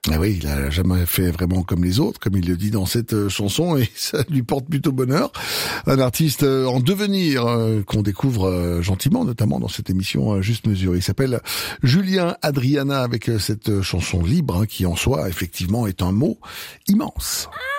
Ah oui, il a jamais fait vraiment comme les autres, comme il le dit dans cette chanson, et ça lui porte plutôt bonheur. Un artiste en devenir qu'on découvre gentiment, notamment dans cette émission Juste Mesure. Il s'appelle Julien Adriana avec cette chanson libre qui en soi, effectivement, est un mot immense.